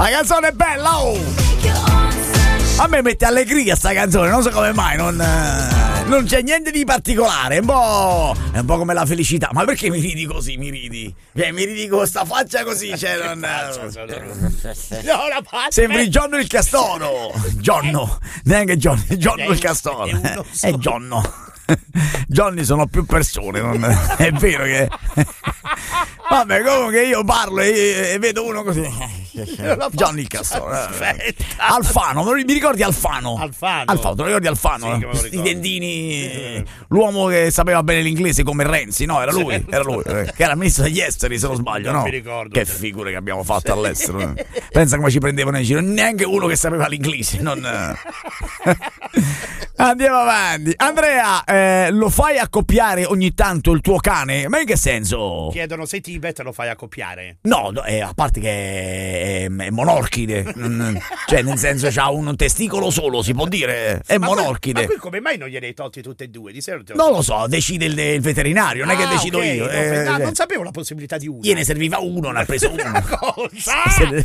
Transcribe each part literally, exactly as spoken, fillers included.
La canzone è bella, oh! A me mette allegria sta canzone, non so come mai, non, eh, non c'è niente di particolare, è un po', è un po' come la felicità. Ma perché mi ridi così, mi ridi? Cioè, mi ridi con sta faccia così, cioè, non... No, la faccia. Sembri Giorno il Castoro. Giorno, neanche Giorno, Giorno il Castoro. È Giorno. Johnny sono più persone, non è vero che... Vabbè, comunque io parlo e, e vedo uno così. Johnny il Castoro. Aspetta. Alfano, mi ricordi Alfano? Alfano. Alfano, te lo ricordi Alfano? Sì, I dentini, l'uomo che sapeva bene l'inglese come Renzi, no? Era lui, era lui, che era ministro degli esteri, se non sbaglio, non no? mi ricordo. Che figure che abbiamo fatto all'estero. Pensa come ci prendevano in giro, neanche uno che sapeva l'inglese, non... Andiamo avanti. Andrea, eh, lo fai accoppiare ogni tanto il tuo cane? Ma in che senso? Chiedono se Tibet lo fai accoppiare. No, no, eh, a parte che è, è monorchide, cioè nel senso c'ha un testicolo solo, si può dire, è ma monorchide. Ma qui come mai non gliene hai tolti tutte e due? Di solito... Non lo so, decide il, il veterinario, non è ah, che decido okay, io. No, eh, no, non sapevo la possibilità di uno. Gliene serviva uno, ne ha preso uno. Cosa?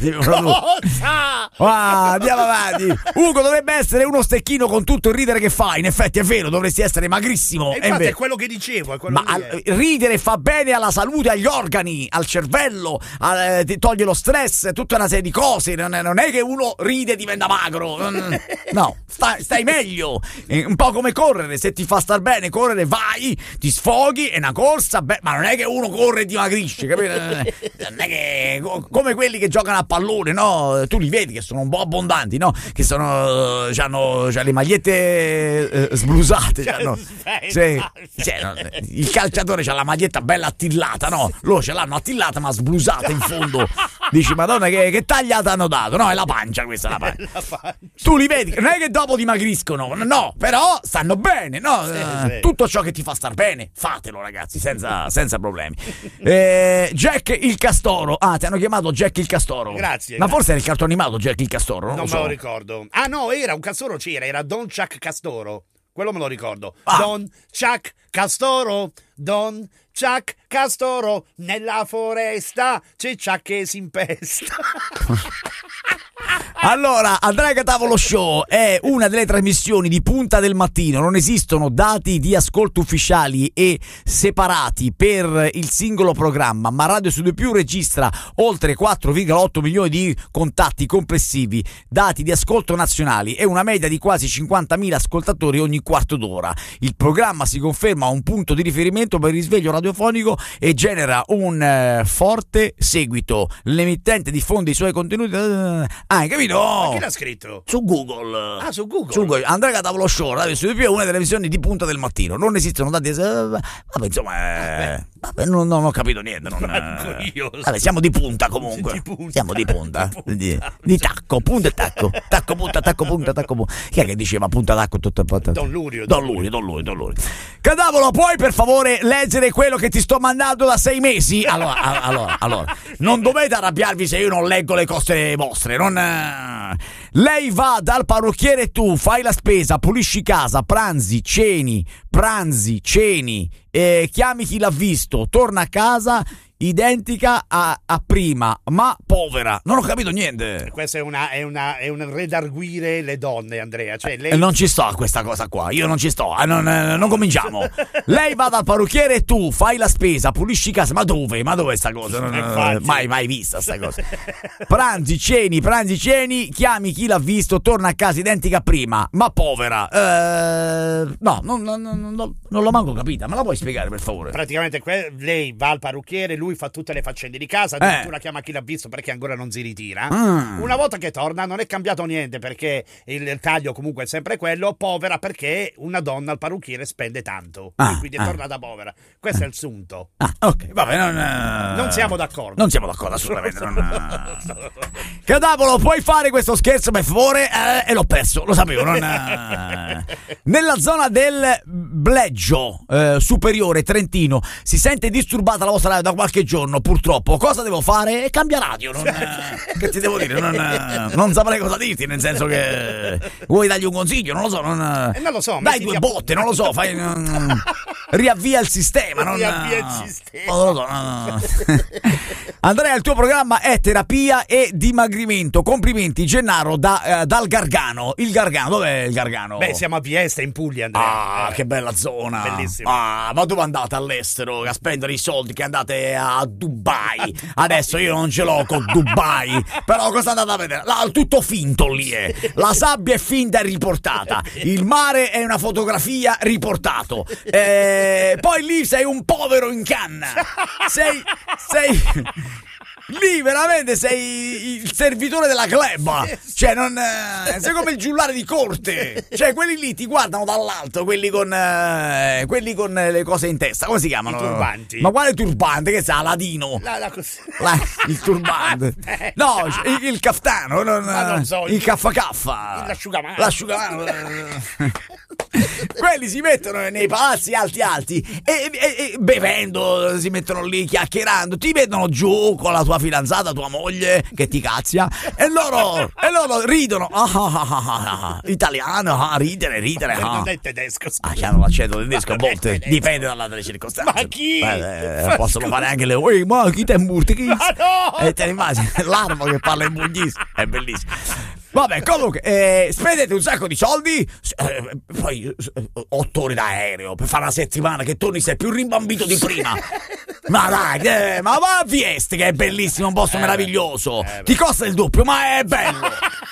Cosa? Ah, andiamo avanti. Ugo dovrebbe essere uno stecchino con tutto il ridere che fa. In effetti è vero, dovresti essere magrissimo. E infatti è, è quello che dicevo. È quello Ma che al, ridere fa bene alla salute, agli organi, al cervello, al, ti toglie lo stress, tutta una serie di cose. Non è, non è che uno ride e diventa magro. No, stai, stai meglio. È un po' come correre. Se ti fa star bene, correre, vai, ti sfoghi, è una corsa. Beh, ma non è che uno corre e dimagrisce, capito? Non è che come quelli che giocano a pallone, no? Tu li vedi che sono un po' abbondanti, no? Che sono c'hanno, c'hanno le magliette eh, sblusate, c'hanno, sì, cioè, no, il calciatore c'ha la maglietta bella attillata, no? Loro ce l'hanno attillata ma sblusata in fondo. Dici, madonna, che, che tagliata hanno dato? No, è la pancia questa, la pancia. La pancia. Tu li vedi, non è che dopo dimagriscono, no, però stanno bene, no? Sì, eh, sì. Tutto ciò che ti fa star bene, fatelo, ragazzi, senza, senza problemi. Eh, Jack il Castoro. Ah, ti hanno chiamato Jack il Castoro. Grazie. Ma forse era il cartone animato Jack il Castoro, non, Non lo me so. lo ricordo. Ah no, era un castoro, c'era, era Don Chuck Castoro. Quello me lo ricordo. Ah. Don Chuck Castoro, Don Chuck Castoro, nella foresta c'è Chuck che si impesta. Allora, Andrea Catavolo Show è una delle trasmissioni di punta del mattino. Non esistono dati di ascolto ufficiali e separati per il singolo programma, ma Radio Studio Più registra oltre quattro virgola otto milioni di contatti complessivi, dati di ascolto nazionali e una media di quasi cinquantamila ascoltatori ogni quarto d'ora. Il programma si conferma un punto di riferimento per il risveglio radiofonico e genera un eh, forte seguito. L'emittente diffonde i suoi contenuti. Uh, ah, hai capito? Ma chi l'ha scritto? Su Google. Ah, su Google. Su Google. Andrea Catavolo Show, Radio Studio Più è una delle visioni di punta del mattino. Non esistono dati. Vabbè, insomma, eh, vabbè, non, non ho capito niente. Non, Manco io. Vabbè, siamo di punta comunque. Di punta. Siamo di punta. Di punta. Di, di tacco, punta e tacco. Tacco, punta, tacco, punta, tacco, punta. Chi è che diceva punta, tacco, tutto il Don Lurio. Don Lurio, Don Lurio, Don Lurio. Catavolo, puoi per favore leggere quello che ti sto mandando da sei mesi? Allora, a- allora, allora, non dovete arrabbiarvi se io non leggo le cose vostre. Non. eh. Lei va dal parrucchiere e tu fai la spesa, pulisci casa, pranzi, ceni, pranzi, ceni, eh, chiami chi l'ha visto, torna a casa identica a, a prima, ma povera. Non ho capito niente. Questa è una è una è un redarguire le donne, Andrea. Cioè, lei... E non ci sto a questa cosa qua. Io non ci sto. Eh, non, eh, non cominciamo. Lei va dal parrucchiere e tu fai la spesa, pulisci casa. Ma dove? Ma dove sta cosa? Non, eh, mai, mai vista sta cosa. Pranzi, ceni, pranzi, ceni. Chiami chi l'ha visto, torna a casa identica a prima, ma povera. Eh, no, non, non, non, non, non l'ho manco capita. Me la puoi spiegare, per favore? Praticamente que- lei va al parrucchiere, lui fa tutte le faccende di casa, addirittura eh. chiama chi l'ha visto perché ancora non si ritira. Mm. Una volta che torna non è cambiato niente perché il taglio comunque è sempre quello. Povera perché una donna al parrucchiere spende tanto, Ah, e quindi è ah. tornata povera. Questo è il sunto. Ah, ok, vabbè, non, eh, Non siamo d'accordo. Non siamo d'accordo, assolutamente. Non, Catavolo, puoi fare questo scherzo per favore? Eh, e l'ho perso, lo sapevo. Non, eh. Nella zona del Bleggio eh, superiore trentino si sente disturbata la vostra radio da qualche giorno, purtroppo. Cosa devo fare? E cambia radio. Non, eh, che ti devo dire? Non, eh, non saprei cosa dirti, nel senso che vuoi dargli un consiglio? Non lo so. Non, Eh, non lo so. dai mettiti due a- botte, non lo so. Fai. Non, riavvia il sistema. Non riavvia il sistema. Oh, no, no, no. Andrea, il tuo programma è terapia e dimagrimento. Complimenti, Gennaro da, eh, dal Gargano. Il Gargano, dov'è il Gargano? Beh, siamo a Vieste, in Puglia, Andrea. Ah, eh. che bella zona. Bellissimo. Ah, ma dove andate all'estero a spendere i soldi che andate a Dubai? Adesso io non ce l'ho con Dubai, però cosa andate a vedere? Là, tutto finto lì è. La sabbia è finta e riportata. Il mare è una fotografia riportato. Eh, poi lì sei un povero in canna. Sei sei lì veramente sei il servitore della gleba. Cioè non eh, sei come il giullare di corte. Cioè quelli lì ti guardano dall'alto, quelli con eh, quelli con le cose in testa. Come si chiamano? I turbanti. Ma quale turbante? Che sa? Ladino. La, la cos- La, il turbante. No, il, il caftano, non, non so, il caffa caffa. L'asciugamano. L'asciugamano. Quelli si mettono nei palazzi alti alti e, e, e bevendo si mettono lì chiacchierando, ti vedono giù con la tua fidanzata, tua moglie che ti cazzia e loro, e loro ridono. Ah, ah, ah, ah, ah. Italiano, ah, ridere, ridere. Ah. Non è tedesco. Ah, che hanno l'accento tedesco a volte, dipende dalle circostanze. Ma chi? Beh, eh, possono fare anche le. Ehi, ma chi te murti? Chi? Ma no! E te ne immagini l'armo che parla in pugliese, è bellissimo. Vabbè, comunque, eh, spendete un sacco di soldi, eh, poi eh, otto ore d'aereo per fare una settimana che torni sei più rimbambito di prima. Ma dai, eh, ma va a Vieste che è bellissimo, un posto eh meraviglioso. beh, eh Ti costa il doppio, ma è bello.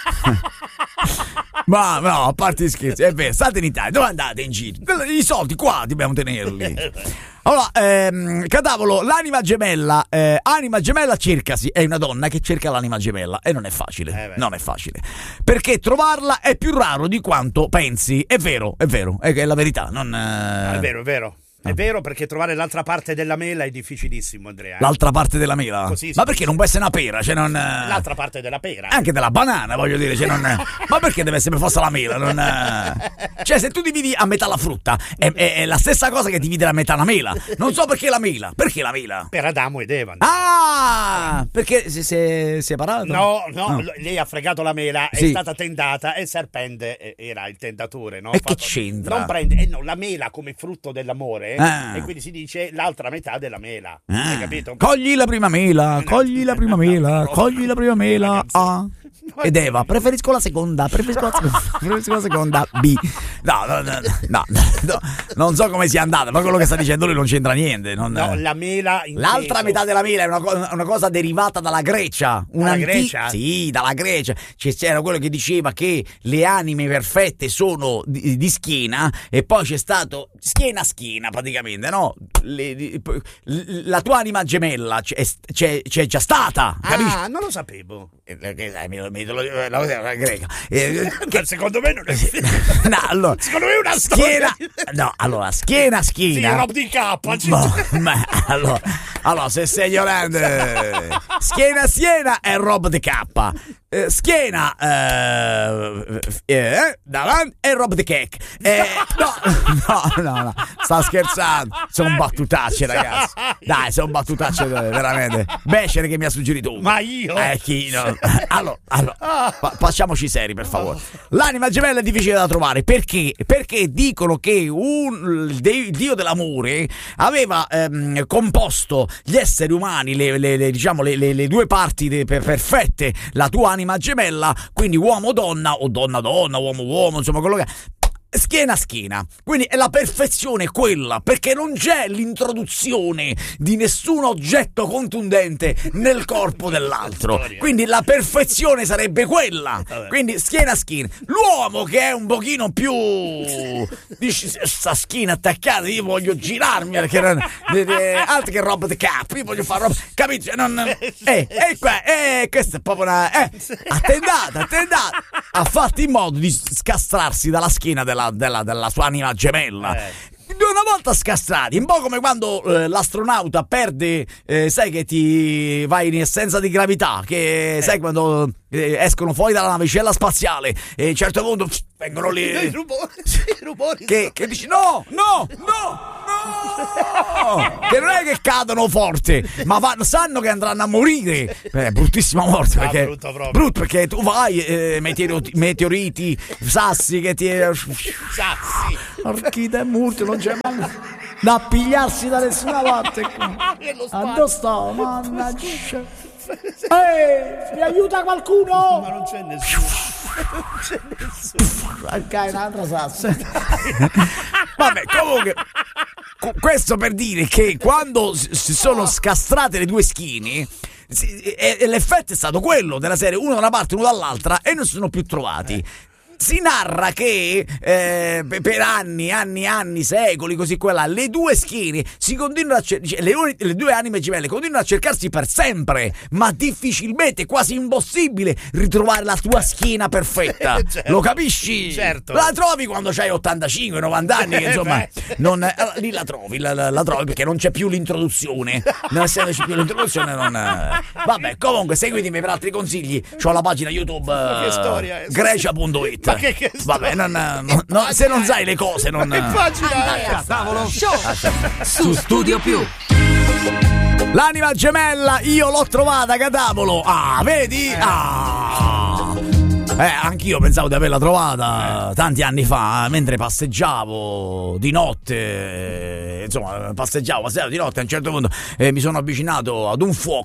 Ma no, a parte gli scherzi, è vero, state in Italia, dove andate in giro? I soldi qua dobbiamo tenerli. Allora, ehm, Cadavolo, l'anima gemella, eh, anima gemella cercasi, è una donna che cerca l'anima gemella e non è facile, eh non è facile, perché trovarla è più raro di quanto pensi, è vero, è vero, è, è la verità, non... Eh... È vero, è vero. È vero, perché trovare l'altra parte della mela è difficilissimo, Andrea. L'altra parte della mela? Così, ma perché non può essere una pera? Cioè non... L'altra parte della pera. Anche della banana, voglio dire. Cioè non... ma perché deve essere per forza la mela? Non... Cioè, se tu dividi a metà la frutta, è, è, è la stessa cosa che divide a metà la mela. Non so perché la mela. Perché la mela? Per Adamo ed Eva. Ah! Perché si è separato? No, no, no, lei ha fregato la mela, sì. È stata tentata e il serpente era il tentatore, no? E Fatto... che c'entra? Non prende, eh no, la mela come frutto dell'amore, ah. e quindi si dice l'altra metà della mela. Ah. Hai capito? Cogli la prima mela, cogli la prima mela, cogli la prima mela A. Ed Eva, preferisco la seconda, preferisco la seconda, preferisco la seconda B. No, no, no, no, no, non so come sia andata, ma quello che sta dicendo lui non c'entra niente. Non... No, la mela l'altra metà della mela è una, co- una cosa derivata dalla Grecia. Dalla anti- Grecia? Sì, dalla Grecia. C'era quello che diceva che le anime perfette sono di, di schiena e poi c'è stato schiena a schiena praticamente, no? Le, di, la tua anima gemella c'è, c'è, c'è già stata, capisci? Ah, non lo sapevo. La greca. Eh, che secondo me non è no, allora, secondo me è una schiena, storia. no, allora, schiena schiena. Sì, Rob di K. Ma, ma, allora, allora, se sei ignorante, schiena schiena è Rob di K. Eh, schiena eh, eh, davanti è Rob the Cake. Eh, no, no, no, no, sta scherzando. Sono battutacce, ragazzi. Dai, sono battutacce veramente. Becere che mi ha suggerito uno. Ma io? Eh, chi? No. Allora, allora fa- facciamoci seri, per favore. L'anima gemella è difficile da trovare perché? Perché dicono che un il dio dell'amore aveva ehm, composto gli esseri umani, le, le, le, diciamo le, le, le due parti de, per, perfette, la tua anima gemella, quindi uomo-donna o donna-donna, uomo-uomo, insomma quello che è. Schiena a schiena, quindi è la perfezione quella, perché non c'è l'introduzione di nessun oggetto contundente nel corpo dell'altro, quindi la perfezione sarebbe quella, quindi schiena a schiena. L'uomo che è un pochino più, dici, sta schiena attaccata, io voglio girarmi perché non, altro che roba di capo, io voglio fare roba, capito? Non, eh, eh, qua, eh, questa è proprio una, eh, attendata, attendata, ha fatto in modo di scastrarsi dalla schiena della Della, della sua anima gemella. Eh. Una volta scastrati, un po' come quando eh, l'astronauta perde, eh, sai che ti vai in assenza di gravità, che eh. sai quando eh, escono fuori dalla navicella spaziale e a un certo punto pff, vengono lì i rumori, i rumori che, che dici no, no, no, no, che non è che cadono forte, ma vanno, sanno che andranno a morire. È bruttissima morte, perché ah, brutto, proprio. brutto perché tu vai eh, meteoriti, meteoriti, sassi che ti sassi, orchidee morte, non c'è mai da pigliarsi da nessuna parte. Nello Dove sto? Mannaggia. Ehi, mi aiuta qualcuno? Ma non c'è nessuno. Non c'è nessuno. Ok, un'altra salsa. Vabbè, comunque, questo per dire che quando si sono scastrate le due schiene, l'effetto è stato quello della serie, uno da una parte, uno dall'altra, e non si sono più trovati. Si narra che eh, per anni, anni, anni, secoli, così quella, le due schiene si continuano a cer- le, le due anime gemelle continuano a cercarsi per sempre, ma difficilmente, quasi impossibile ritrovare la tua schiena perfetta. Certo. Lo capisci? Certo. La trovi quando c'hai ottantacinque novanta anni, che insomma non, allora, lì la trovi, la, la, la trovi perché non c'è più l'introduzione. Non essendoci più l'introduzione, non. Vabbè, comunque seguitemi per altri consigli. C'ho la pagina YouTube che storia è? Grecia punto it. Ma che, che Vabbè, non, non, non, se non sai le cose, non. Che pagina è? A tavolo su Studio Più. L'anima gemella, io l'ho trovata, cadavolo. Ah, vedi? Ah. Eh, anch'io pensavo di averla trovata tanti anni fa, mentre passeggiavo di notte. Insomma, passeggiavo, passeggiavo di notte. A un certo punto eh, mi sono avvicinato ad un fuoco.